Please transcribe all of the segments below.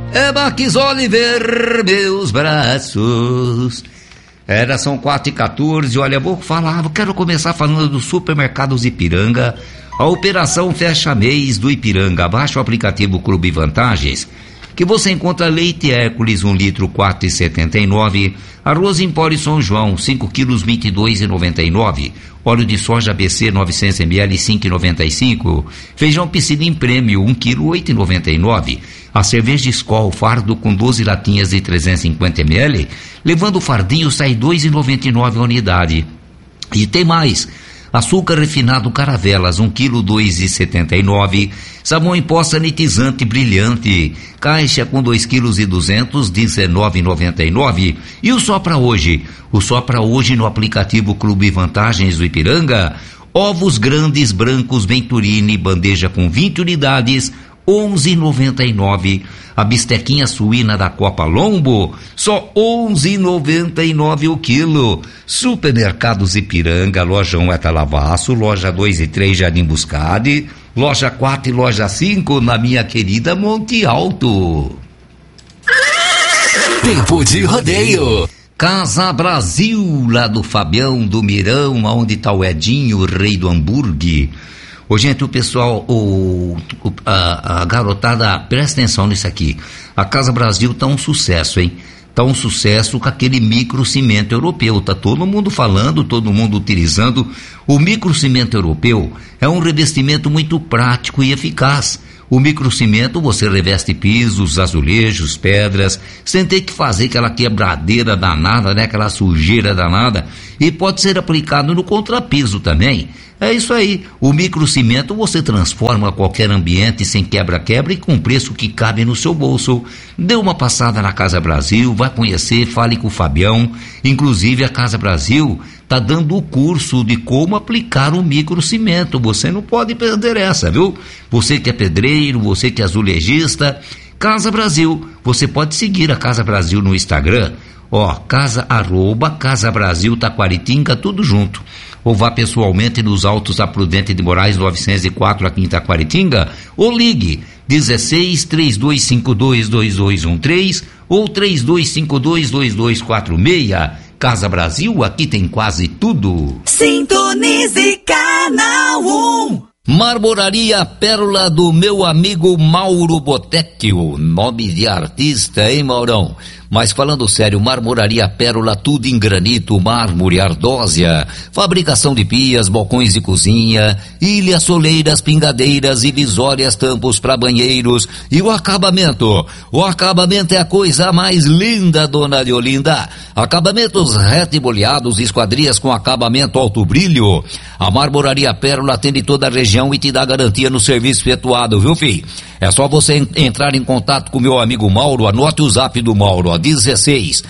É Max Oliver, meus braços. São 4h14, olha, quero começar falando do Supermercados Ipiranga. A operação Fecha Mês do Ipiranga. Baixa o aplicativo Clube Vantagens, que você encontra leite Hércules 1 litro 4,79, arroz Empório São João 5 quilos 22,99, óleo de soja ABC 900 ml 5,95, feijão Piscinim Prêmio 1 quilo 8,99, a cerveja Skol fardo com 12 latinhas de 350 ml, levando o fardinho sai 2,99 a unidade. E tem mais: açúcar refinado Caravelas 1 kg 2,79, sabão em pó sanitizante Brilhante, caixa com 2 kg e 200 19,99. E o só para hoje no aplicativo Clube Vantagens do Ipiranga, ovos grandes brancos Venturini, bandeja com 20 unidades 11,99. A bistequinha suína da Copa Lombo, só 11,99 o quilo. Supermercados Ipiranga, loja 1 Etalavaço, loja 2 e 3 Jardim Buscade, loja 4 e loja 5 na minha querida Monte Alto. Tempo de rodeio. Casa Brasil, lá do Fabião, do Mirão, aonde tá o Edinho, o rei do hambúrguer. Ô, gente, o pessoal, a garotada, presta atenção nisso aqui. A Casa Brasil tá um sucesso, hein? Tá um sucesso com aquele microcimento europeu. Tá todo mundo falando, todo mundo utilizando. O microcimento europeu é um revestimento muito prático e eficaz. O microcimento você reveste pisos, azulejos, pedras, sem ter que fazer aquela quebradeira danada, né? Aquela sujeira danada. E pode ser aplicado no contrapiso também. É isso aí, o microcimento você transforma qualquer ambiente sem quebra-quebra e com preço que cabe no seu bolso. Dê uma passada na Casa Brasil, vai conhecer, fale com o Fabião. Inclusive a Casa Brasil está dando o curso de como aplicar o microcimento. Você não pode perder essa, viu? Você que é pedreiro, você que é azulejista, Casa Brasil, você pode seguir a Casa Brasil no Instagram, Casa Brasil Taquaritinga, tudo junto. Ou vá pessoalmente nos Altos da Prudente de Moraes 904 aqui em Taquaritinga, ou ligue 16 3252 2213 ou 3252 2246. Casa Brasil, aqui tem quase tudo. Sintonize Canal 1. Marmoraria Pérola do meu amigo Mauro Botecchio, nome de artista, hein, Maurão? Mas falando sério, Marmoraria Pérola, tudo em granito, mármore, ardósia, fabricação de pias, balcões de cozinha, ilhas, soleiras, pingadeiras e visórias, tampos para banheiros. E o acabamento é a coisa mais linda, dona Deolinda. Acabamentos retiboleados, esquadrias com acabamento alto brilho. A Marmoraria Pérola atende toda a região e te dá garantia no serviço efetuado, viu, filho? É só você entrar em contato com meu amigo Mauro, anote o zap do Mauro, 16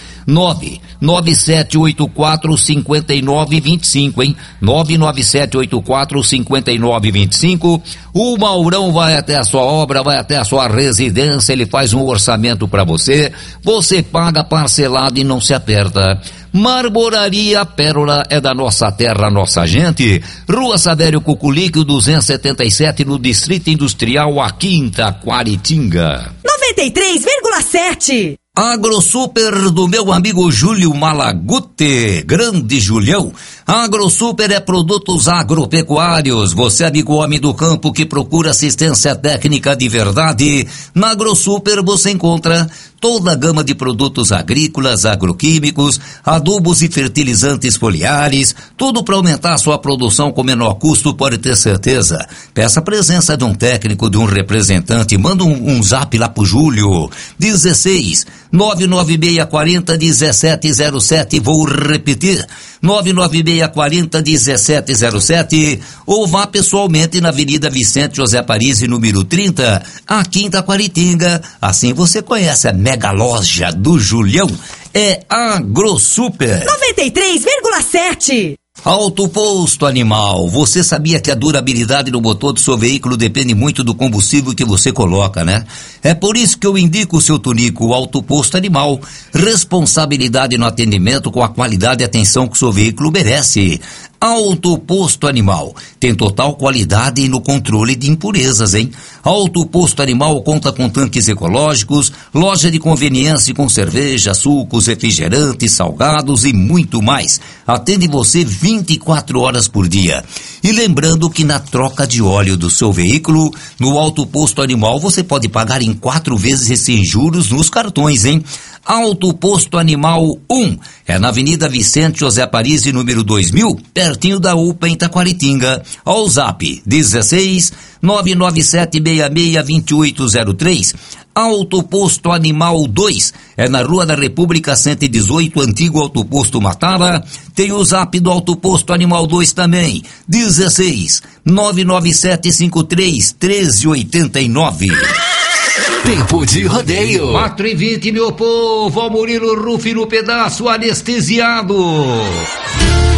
99784 5925, hein? 99784 5925. O Maurão vai até a sua obra, vai até a sua residência, ele faz um orçamento para você, você paga parcelado e não se aperta. Marmoraria Pérola é da nossa terra, nossa gente. Rua Savério Cuculique, 277, no Distrito Industrial, aqui em Taquaritinga. 93,7. AgroSuper do meu amigo Júlio Malagute, grande Julião. AgroSuper é produtos agropecuários. Você, amigo homem do campo que procura assistência técnica de verdade, na AgroSuper você encontra toda a gama de produtos agrícolas, agroquímicos, adubos e fertilizantes foliares, tudo para aumentar a sua produção com menor custo, pode ter certeza. Peça a presença de um técnico, de um representante, manda um zap lá pro Júlio, 16 99640 1707, vou repetir, 99640 1707, ou vá pessoalmente na Avenida Vicente José Paris, número 30, aqui em Taquaritinga. Assim você conhece a mega loja do Julião, é AgroSuper. 93,7. Auto Posto Animal, você sabia que a durabilidade do motor do seu veículo depende muito do combustível que você coloca, né? É por isso que eu indico o seu Tunico, o Auto Posto Animal. Responsabilidade no atendimento com a qualidade e atenção que o seu veículo merece. Auto Posto Animal. Tem total qualidade no controle de impurezas, hein? Auto Posto Animal conta com tanques ecológicos, loja de conveniência com cerveja, sucos, refrigerantes, salgados e muito mais. Atende você 24 horas por dia. E lembrando que na troca de óleo do seu veículo, no Auto Posto Animal você pode pagar em 4 vezes sem juros nos cartões, hein? Auto Posto Animal 1, é na Avenida Vicente José Parisi, número 2000, pertinho da UPA em Taquaritinga. Ao Zap 16 997662803. Auto Posto Animal 2, é na Rua da República 118, antigo Auto Posto Matara. Tem o Zap do Auto Posto Animal 2 também, 16 997531389. Tempo de rodeio. 4h20, meu povo, ao Murilo Rufi no pedaço anestesiado.